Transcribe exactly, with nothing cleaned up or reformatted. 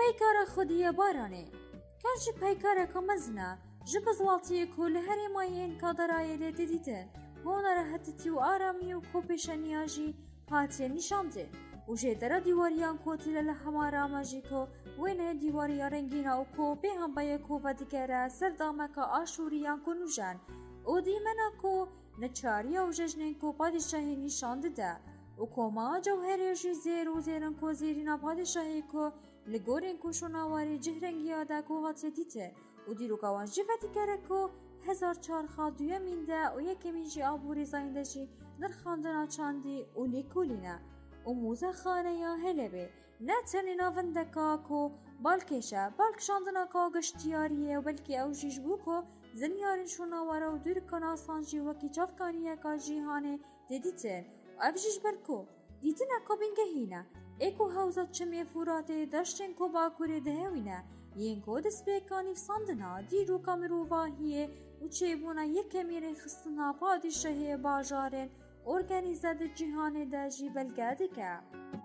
پیکار خودی بارانه کاش پیکار کمزنا جب زوالتی کل هر ماین کادرای لده دیدن هون راحتی و آرامی و کوپشنیاجی هاتی نشانده و جدرا دیواریان کوتیل لحمارا ماجیکو وینه دیواریا رنگینا و کو به هم بای کو و دیگره سردامکا آشوریان کنوژن او دیمنا کو نچاریا و ججنین کو پادشاهی نشانده ده و کوما جوهریشی زیر و زیرن کو زیرینا پادشاهی کو لگورین کو شناواری جهرنگیا ده کو هاتی دیته و دیرو کاوان جفتی کره کو هزار چارخا دویا مینده و یکی جی آبوری زاینده جی در خاندنا چاندی و لیکولینه و موزه خانه یا هلبه نه تنی ناوندکا کو بالکشه بالک شاندنا کا گشتیاریه و بلکی او جیج بو کو زنیارین شوناواره و دور کنا سانجی وکی چافکانیه کا جیهانه دیدیتن و او جیج برکو دیتن اکا بینگه هینه ایکو حوزت چمی فوراته داشتن کو باکوری دهوینه ین کو دست بیکانی ساندنا دیرو کامرو واهیه و چه بونا یک میره خستنا پادشاهی باجارن ارگانیزه ده جهان ده جی بلگه که